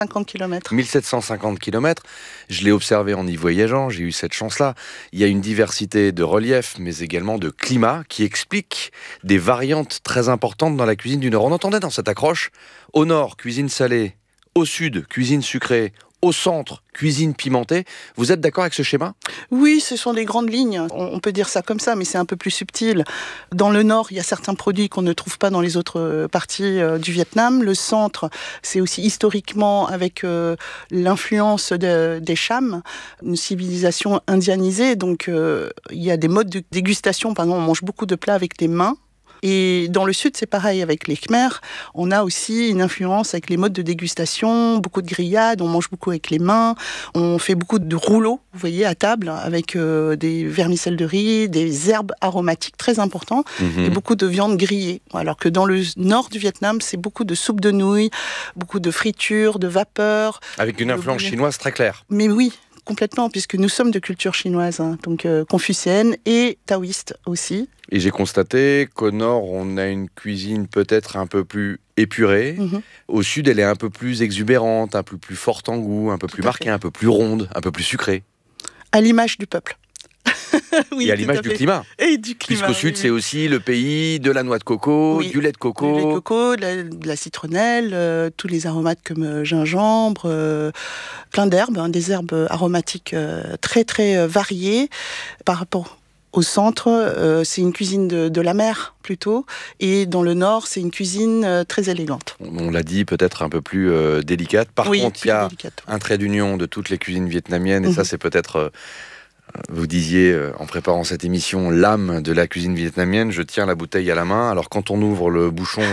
1750 km. 1750 km, je l'ai observé en y voyageant, j'ai eu cette chance-là. Il y a une diversité de relief, mais également de climat, qui explique des variantes très importantes dans la cuisine du Nord. On entendait dans cette accroche, au Nord, cuisine salée, au Sud, cuisine sucrée, au centre, cuisine pimentée. Vous êtes d'accord avec ce schéma ? Oui, ce sont des grandes lignes. On peut dire ça comme ça, mais c'est un peu plus subtil. Dans le nord, il y a certains produits qu'on ne trouve pas dans les autres parties du Vietnam. Le centre, c'est aussi historiquement avec l'influence des Cham, une civilisation indianisée. Donc, il y a des modes de dégustation. Par exemple, on mange beaucoup de plats avec les mains. Et dans le sud, c'est pareil avec les Khmers. On a aussi une influence avec les modes de dégustation, beaucoup de grillades, on mange beaucoup avec les mains, on fait beaucoup de rouleaux, vous voyez, à table, avec des vermicelles de riz, des herbes aromatiques très importants, et beaucoup de viande grillée. Alors que dans le nord du Vietnam, c'est beaucoup de soupe de nouilles, beaucoup de fritures, de vapeur. Avec une influence chinoise très claire. Mais oui, complètement, puisque nous sommes de culture chinoise, donc confucéenne et taoïste aussi. Et j'ai constaté qu'au nord, on a une cuisine peut-être un peu plus épurée. Au sud, elle est un peu plus exubérante, un peu plus forte en goût, un peu plus marquée, un peu plus ronde, un peu plus sucrée. À l'image du peuple. Oui, et à l'image du climat. Et du climat. Puisqu'au sud, c'est aussi le pays de la noix de coco, du lait de coco. Du lait de coco, de la citronnelle, tous les aromates comme gingembre, plein d'herbes, des herbes aromatiques très très variées par rapport au centre, c'est une cuisine de la mer plutôt, et dans le nord, c'est une cuisine très élégante. On l'a dit, peut-être un peu plus délicate. Par contre, il y a un trait d'union de toutes les cuisines vietnamiennes, et ça, c'est peut-être... Vous disiez, en préparant cette émission, l'âme de la cuisine vietnamienne. Je tiens la bouteille à la main. Alors, quand on ouvre le bouchon,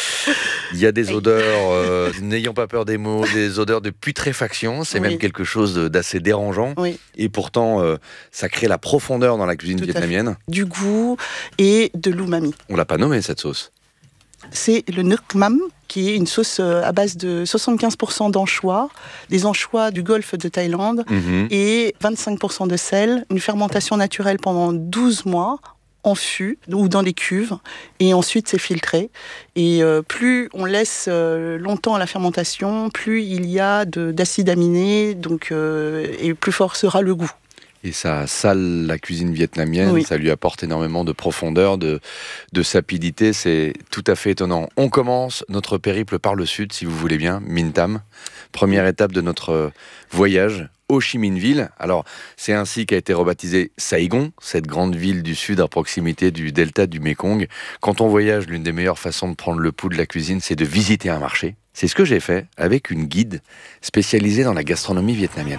il y a des odeurs, n'ayons pas peur des mots, des odeurs de putréfaction. C'est même quelque chose d'assez dérangeant. Et pourtant, ça crée la profondeur dans la cuisine vietnamienne. Du goût et de l'umami. On l'a pas nommé, cette sauce. C'est le Nuoc Mam, qui est une sauce à base de 75% d'anchois, des anchois du golfe de Thaïlande, et 25% de sel, une fermentation naturelle pendant 12 mois, en fût ou dans des cuves, et ensuite c'est filtré. Et plus on laisse longtemps la fermentation, plus il y a d'acides aminés, donc, et plus fort sera le goût. Et ça sale la cuisine vietnamienne, ça lui apporte énormément de profondeur, de sapidité, c'est tout à fait étonnant. On commence notre périple par le sud, si vous voulez bien, Minh Tam. Première étape de notre voyage, Ho Chi Minh Ville. Alors, c'est ainsi qu'a été rebaptisée Saigon, cette grande ville du sud à proximité du delta du Mékong. Quand on voyage, l'une des meilleures façons de prendre le pouls de la cuisine, c'est de visiter un marché. C'est ce que j'ai fait avec une guide spécialisée dans la gastronomie vietnamienne.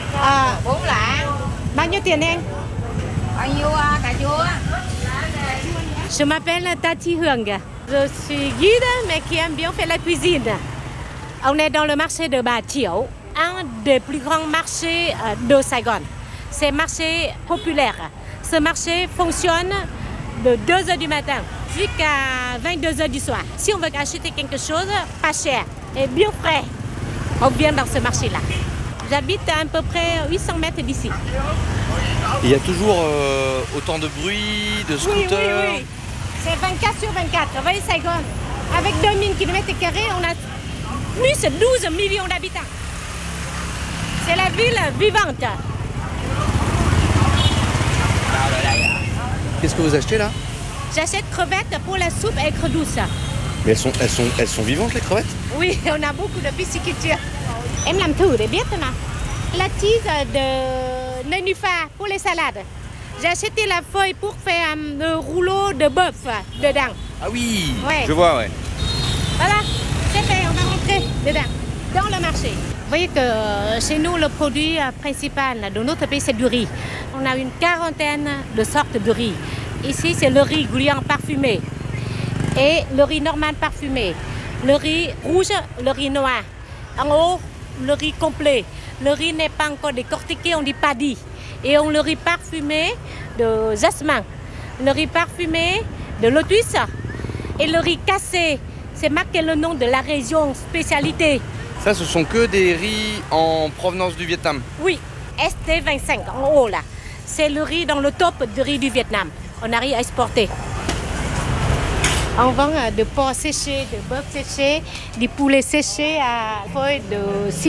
Je m'appelle Tati Huang. Je suis guide, mais qui aime bien faire la cuisine. On est dans le marché de Ba Chieu, un des plus grands marchés de Saigon. C'est un marché populaire. Ce marché fonctionne de 2h du matin jusqu'à 22h du soir. Si on veut acheter quelque chose, pas cher et bien frais, on vient dans ce marché-là. J'habite à peu près 800 mètres d'ici. Il y a toujours autant de bruit, de scooters. Oui. C'est 24 sur 24. Vous voyez Saigon, avec 2000 km², on a plus de 12 millions d'habitants. C'est la ville vivante. Qu'est-ce que vous achetez là ? J'achète crevettes pour la soupe à aigre douce. Mais elles sont vivantes les crevettes ? Oui, on a beaucoup de pisciculture. Em làm thử để biết thôi nào. La tige de nénuphar pour les salades. J'ai acheté la feuille pour faire un rouleau de bœuf dedans. Ah oui, je vois, Voilà, c'est fait, on va rentrer dedans, dans le marché. Vous voyez que chez nous, le produit principal de notre pays, c'est du riz. On a une quarantaine de sortes de riz. Ici, c'est le riz gluant parfumé et le riz normal parfumé, le riz rouge, le riz noir. En haut, le riz complet. Le riz n'est pas encore décortiqué, on dit paddy. Et on le riz parfumé de jasmin, le riz parfumé de lotus et le riz cassé. C'est marqué le nom de la région spécialité. Ça, ce sont que des riz en provenance du Vietnam ? Oui, ST25 en haut là. C'est le riz dans le top de riz du Vietnam. On a riz à exporter. On vend de porc séché, de bœuf séché, des poulets séchés à feuilles de